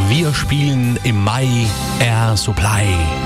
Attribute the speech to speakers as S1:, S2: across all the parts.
S1: Wir spielen im Mai Air Supply.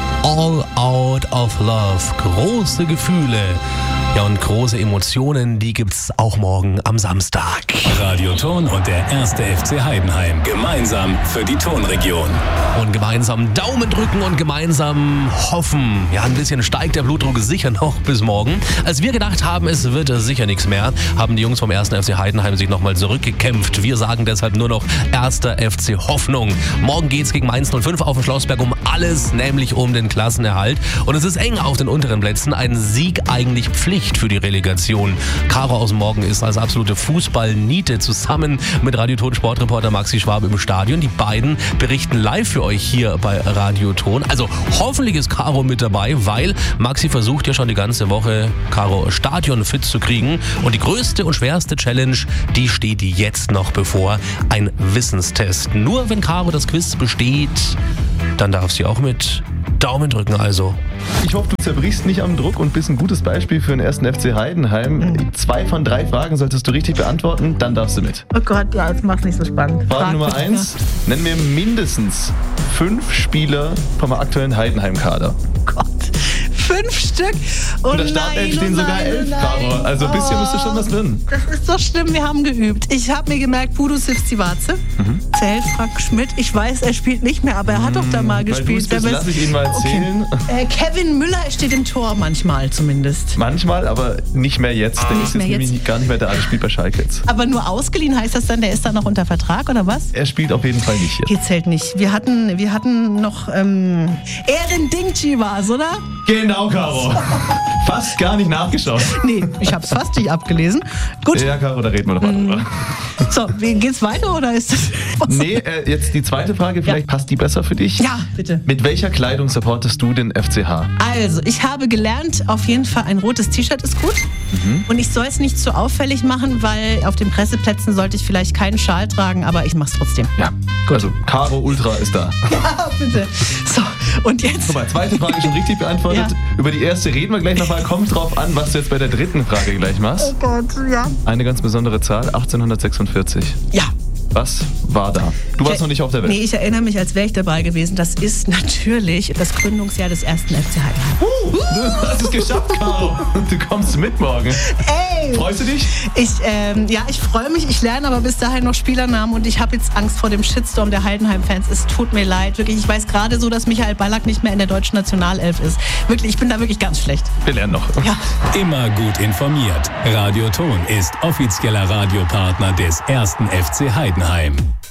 S1: All Out of Love. Große Gefühle. Ja, und große Emotionen, die gibt's auch morgen am Samstag.
S2: Radioton und der 1. FC Heidenheim. Gemeinsam für die Tonregion.
S1: Und gemeinsam Daumen drücken und gemeinsam hoffen. Ja, ein bisschen steigt der Blutdruck sicher noch bis morgen. Als wir gedacht haben, es wird sicher nichts mehr, haben die Jungs vom 1. FC Heidenheim sich nochmal zurückgekämpft. Wir sagen deshalb nur noch 1. FC Hoffnung. Morgen geht's gegen Mainz 05 auf dem Schlossberg um alles, nämlich um den Klassenerhalt. Und es ist eng auf den unteren Plätzen. Ein Sieg eigentlich Pflicht für die Relegation. Caro aus dem Morgen ist als absolute Fußball-Niete zusammen mit Radioton-Sportreporter Maxi Schwab im Stadion. Die beiden berichten live für euch hier bei Radioton. Also hoffentlich ist Caro mit dabei, weil Maxi versucht ja schon die ganze Woche, Caro stadionfit zu kriegen. Und die größte und schwerste Challenge, die steht jetzt noch bevor. Ein Wissenstest. Nur wenn Caro das Quiz besteht, dann darf sie auch mit Daumen drücken also.
S3: Ich hoffe, du zerbrichst nicht am Druck und bist ein gutes Beispiel für den 1. FC Heidenheim. 2 von 3 Fragen solltest du richtig beantworten, dann darfst du mit.
S4: Oh Gott, ja, jetzt mach's nicht so spannend.
S3: Frage Nummer 1. Nenn mir mindestens 5 Spieler vom aktuellen Heidenheim-Kader.
S4: Oh Gott, 5 Stück? Oh
S3: Und der Startelf stehen sogar 11, Caro. Also ein bisschen müsste schon was drin.
S4: Das ist doch schlimm, wir haben geübt. Ich habe mir gemerkt, Budu Sivcivace, zählt Frank Schmidt. Ich weiß, er spielt nicht mehr, aber er hat doch da mal gespielt.
S3: Lass ich ihn mal erzählen.
S4: Okay. Kevin Müller steht im Tor manchmal zumindest.
S3: Manchmal, aber nicht mehr jetzt. Der ist jetzt nämlich gar nicht mehr da. Der spielt bei Schalke jetzt.
S4: Aber nur ausgeliehen, heißt das dann, der ist dann noch unter Vertrag oder was?
S3: Er spielt auf jeden Fall nicht jetzt.
S4: Hier zählt nicht. Wir hatten noch Ehren Dingchi war's, oder?
S3: Genau, Caro. Fast gar nicht nachgeschaut.
S4: Nee, ich hab's fast nicht abgelesen. Gut.
S3: Ja, Caro, da reden wir noch mal drüber.
S4: So, geht's weiter oder ist das...
S3: Nee, jetzt die zweite Frage, vielleicht passt die besser für dich.
S4: Ja, bitte.
S3: Mit welcher Kleidung supportest du den FCH?
S4: Also, ich habe gelernt, auf jeden Fall ein rotes T-Shirt ist gut. Und ich soll es nicht zu auffällig machen, weil auf den Presseplätzen sollte ich vielleicht keinen Schal tragen, aber ich mach's trotzdem.
S3: Ja, gut. Also Caro Ultra ist da.
S4: Ja, bitte. So, und jetzt...
S3: Guck mal, zweite Frage schon richtig beantwortet.
S4: Ja.
S3: Über die erste reden wir gleich nochmal. Kommt drauf an, was du jetzt bei der dritten Frage gleich machst.
S4: Oh Gott, ja.
S3: Eine ganz besondere Zahl, 1846.
S4: Ja.
S3: Was war da? Du warst noch nicht auf der Welt.
S4: Nee, ich erinnere mich, als wäre ich dabei gewesen. Das ist natürlich das Gründungsjahr des 1. FC Heidenheim.
S3: Du hast es geschafft, Caro. Du kommst mit morgen.
S4: Ey!
S3: Freust du dich?
S4: Ich freue mich. Ich lerne aber bis dahin noch Spielernamen und ich habe jetzt Angst vor dem Shitstorm der Heidenheim-Fans. Es tut mir leid, wirklich. Ich weiß gerade so, dass Michael Ballack nicht mehr in der deutschen Nationalelf ist. Wirklich, ich bin da wirklich ganz schlecht.
S3: Wir lernen noch.
S4: Ja.
S2: Immer gut informiert. Radioton ist offizieller Radiopartner des 1. FC Heidenheim.